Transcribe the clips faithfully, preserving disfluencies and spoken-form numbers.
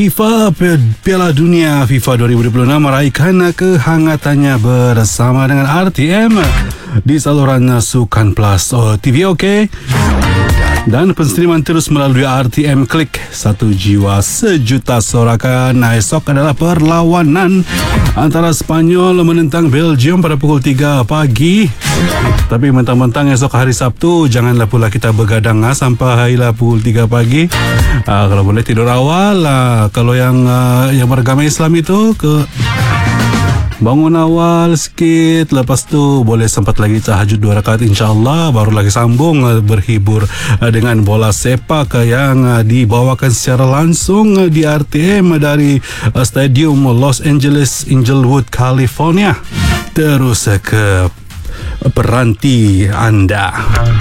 FIFA Piala Dunia FIFA dua ribu dua puluh enam meraihkan kehangatannya bersama dengan R T M di saluran Sukan Plus oh, T V OK, dan penstreaman terus melalui R T M Klik. Satu jiwa sejuta sorakan. Nah, esok adalah perlawanan antara Spanyol menentang Belgium pada pukul tiga pagi. Tapi mentang-mentang esok hari Sabtu, janganlah pula kita begadang ah, sampai lah pukul tiga pagi. Ah, kalau boleh tidur awal lah. Kalau yang uh, yang beragama Islam itu ke bangun awal sikit, lepas tu boleh sempat lagi tahajud dua rakaat insya-Allah, baru lagi sambung uh, berhibur uh, dengan bola sepak uh, yang uh, dibawakan secara langsung uh, di R T M dari uh, Stadium Los Angeles Inglewood, California. Terus uh, ke peranti anda.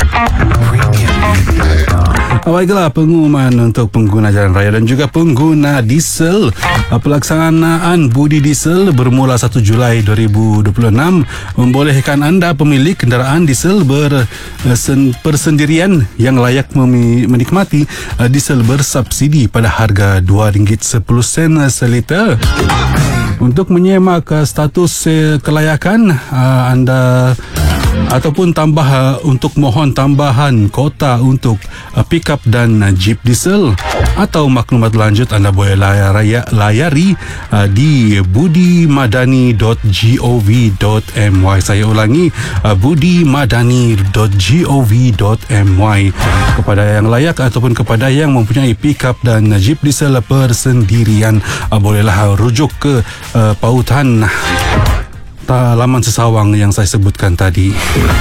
Baiklah, pengumuman untuk pengguna jalan raya dan juga pengguna diesel. Pelaksanaan budi diesel bermula satu Julai dua ribu dua puluh enam membolehkan anda pemilik kenderaan diesel bersendirian yang layak menikmati diesel bersubsidi pada harga dua ringgit sepuluh sen seliter. Untuk menyemak status kelayakan anda ataupun tambah uh, untuk mohon tambahan kota untuk uh, pickup dan uh, jeep diesel atau maklumat lanjut, anda boleh layar, layari uh, di budimadani dot gov dot my. Saya ulangi, uh, budimadani dot gov dot my. Kepada yang layak ataupun kepada yang mempunyai pickup dan uh, jeep diesel persendirian, uh, bolehlah rujuk ke uh, pautan laman sesawang yang saya sebutkan tadi.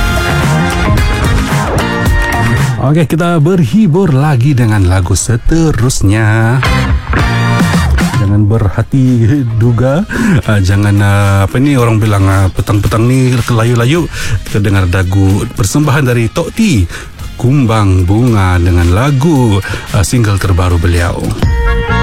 Okey, kita berhibur lagi dengan lagu seterusnya. Jangan berhati duga, uh, jangan uh, apa ni orang bilang uh, petang-petang ni kelayu-layu. Kita dengar lagu persembahan dari Tok T, Kumbang Bunga, dengan lagu uh, single terbaru beliau.